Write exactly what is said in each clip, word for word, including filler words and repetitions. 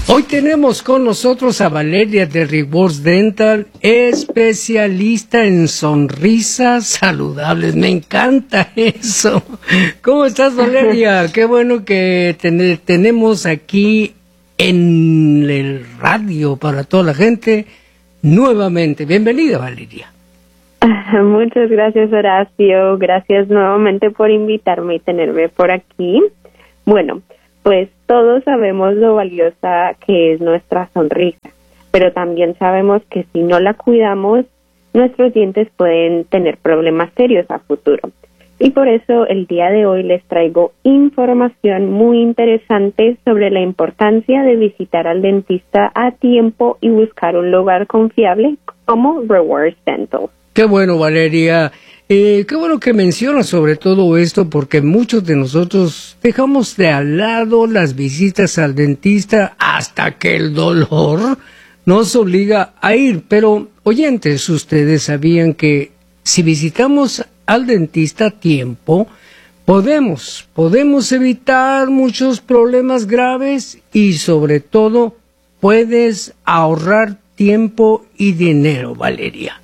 Hoy tenemos con nosotros a Valeria de Rewards Dental, especialista en sonrisas saludables. Me encanta eso. ¿Cómo estás, Valeria? Qué bueno que ten- tenemos aquí en el radio para toda la gente nuevamente. Bienvenida, Valeria. Muchas gracias, Horacio. Gracias nuevamente por invitarme y tenerme por aquí. Bueno, pues todos sabemos lo valiosa que es nuestra sonrisa, pero también sabemos que si no la cuidamos, nuestros dientes pueden tener problemas serios a futuro. Y por eso el día de hoy les traigo información muy interesante sobre la importancia de visitar al dentista a tiempo y buscar un lugar confiable como Rewards Dental. Qué bueno, Valeria. Eh, qué bueno que mencionas sobre todo esto, porque muchos de nosotros dejamos de al lado las visitas al dentista hasta que el dolor nos obliga a ir. Pero, oyentes, ustedes sabían que si visitamos al dentista a tiempo, podemos, podemos evitar muchos problemas graves y sobre todo puedes ahorrar tiempo y dinero, Valeria.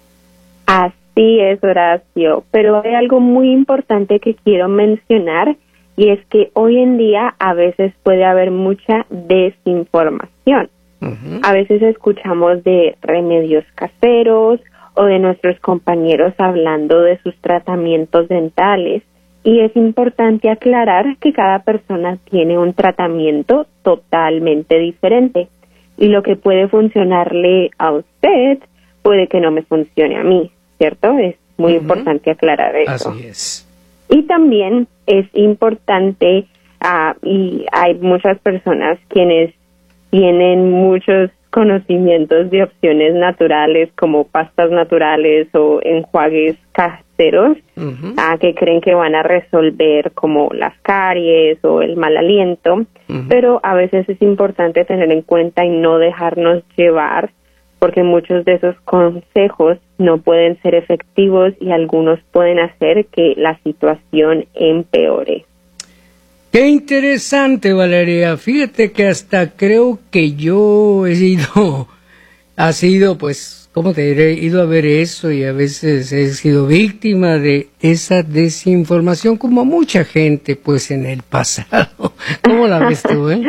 Así es, Horacio, pero hay algo muy importante que quiero mencionar y es que hoy en día a veces puede haber mucha desinformación. Uh-huh. A veces escuchamos de remedios caseros o de nuestros compañeros hablando de sus tratamientos dentales y es importante aclarar que cada persona tiene un tratamiento totalmente diferente y lo que puede funcionarle a usted puede que no me funcione a mí, ¿cierto? Es muy uh-huh. importante aclarar eso. Así es. Y también es importante, uh, y hay muchas personas quienes tienen muchos conocimientos de opciones naturales como pastas naturales o enjuagues caseros, uh-huh. uh, que creen que van a resolver como las caries o el mal aliento, uh-huh. pero a veces es importante tener en cuenta y no dejarnos llevar porque muchos de esos consejos no pueden ser efectivos y algunos pueden hacer que la situación empeore. Qué interesante, Valeria. Fíjate que hasta creo que yo he ido, ha sido, pues, ¿cómo te diré? He ido a ver eso y a veces he sido víctima de esa desinformación como mucha gente, pues, en el pasado. ¿Cómo la ves tú, eh?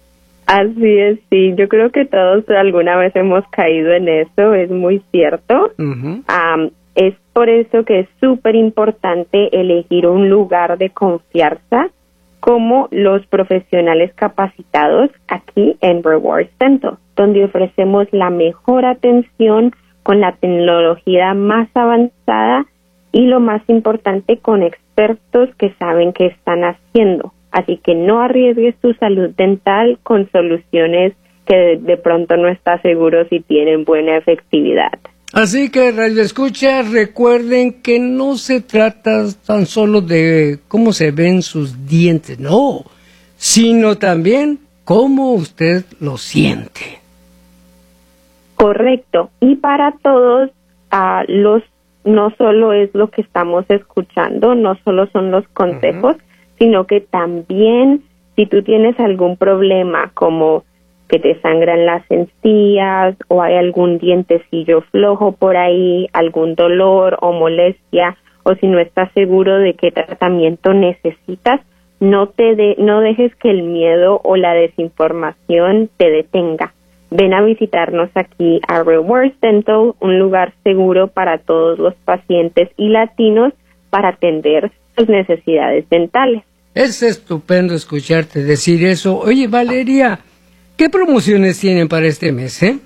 Así es, sí. Yo creo que todos alguna vez hemos caído en eso, es muy cierto. Uh-huh. Um, es por eso que es súper importante elegir un lugar de confianza como los profesionales capacitados aquí en Rewards Dental, donde ofrecemos la mejor atención con la tecnología más avanzada y lo más importante con expertos que saben qué están haciendo. Así que no arriesgues tu salud dental con soluciones que de, de pronto no estás seguro si tienen buena efectividad. Así que, Radio Escucha, recuerden que no se trata tan solo de cómo se ven sus dientes, no, sino también cómo usted lo siente. Correcto. Y para todos, uh, los no solo es lo que estamos escuchando, no solo son los consejos, uh-huh. sino que también si tú tienes algún problema como que te sangran las encías o hay algún dientecillo flojo por ahí, algún dolor o molestia, o si no estás seguro de qué tratamiento necesitas, no te de, no dejes que el miedo o la desinformación te detenga. Ven a visitarnos aquí a Rewards Dental, un lugar seguro para todos los pacientes y latinos para atender sus necesidades dentales. Es estupendo escucharte decir eso. Oye, Valeria, ¿qué promociones tienen para este mes, eh?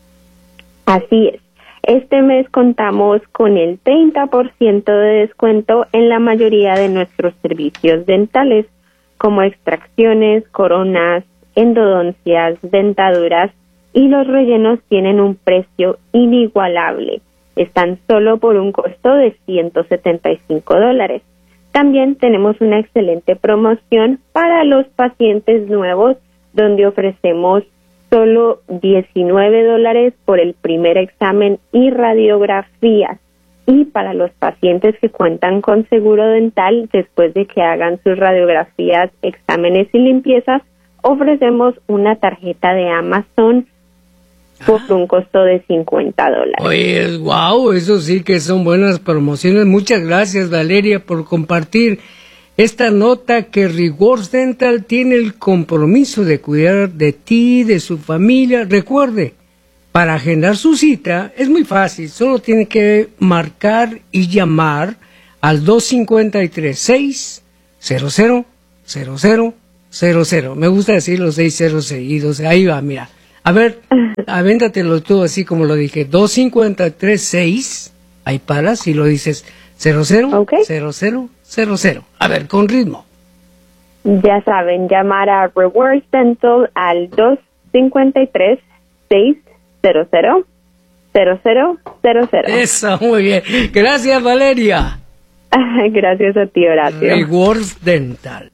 Así es. Este mes contamos con el treinta por ciento de descuento en la mayoría de nuestros servicios dentales, como extracciones, coronas, endodoncias, dentaduras, y los rellenos tienen un precio inigualable. Están solo por un costo de ciento setenta y cinco dólares. También tenemos una excelente promoción para los pacientes nuevos, donde ofrecemos solo diecinueve dólares por el primer examen y radiografías. Y para los pacientes que cuentan con seguro dental, después de que hagan sus radiografías, exámenes y limpiezas, ofrecemos una tarjeta de Amazon por ah. un costo de cincuenta dólares. Oye, wow, eso sí que son buenas promociones. Muchas gracias, Valeria, por compartir esta nota que Rewards Dental tiene el compromiso de cuidar de ti, de su familia. Recuerde, para agendar su cita es muy fácil, solo tiene que marcar y llamar al dos cinco tres, seis cero cero cero cero cero cero. Me gusta decir los seis ceros seguidos. Ahí va, mira. A ver, avéntatelo tú así como lo dije. dos cinco tres, seis. Ahí paras y lo dices cero cero cero cero cero cero. A ver, con ritmo. Ya saben, llamar a Rewards Dental al dos cinco tres, seis cero cero cero cero cero cero. Eso, muy bien. Gracias, Valeria. Gracias a ti, Horacio. Rewards Dental.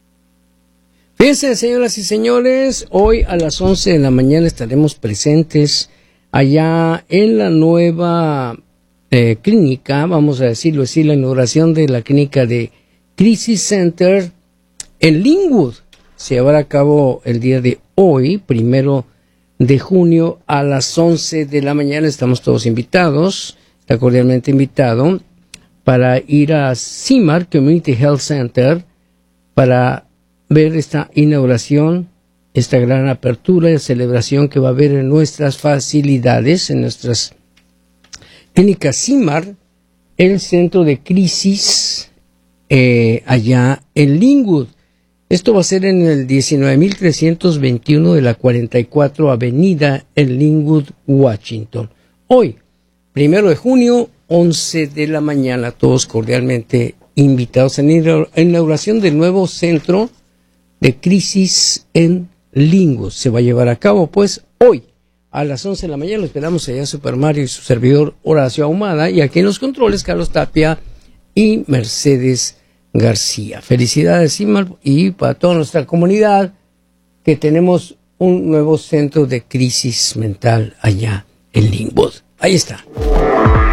Fíjense, señoras y señores, hoy a las once de la mañana estaremos presentes allá en la nueva eh, clínica, vamos a decirlo así, la inauguración de la clínica de Crisis Center en Linwood. Se llevará a cabo el día de hoy, primero de junio, a las once de la mañana. Estamos todos invitados, está cordialmente invitado, para ir a C I M A R Community Health Center para ver esta inauguración, esta gran apertura y celebración que va a haber en nuestras facilidades, en nuestras clínicas C I M A R, el centro de crisis eh, allá en Linwood. Esto va a ser en el diecinueve mil trescientos veintiuno de la cuarenta y cuatro Avenida en Linwood, Washington. Hoy, primero de junio, once de la mañana, todos cordialmente invitados en la inauguración del nuevo centro de crisis en Linwood. Se va a llevar a cabo, pues, hoy a las once de la mañana. Lo esperamos allá, Super Mario y su servidor Horacio Ahumada, y aquí en los controles, Carlos Tapia y Mercedes García. Felicidades, C I M A R, y para toda nuestra comunidad, que tenemos un nuevo centro de crisis mental allá en Linwood. Ahí está.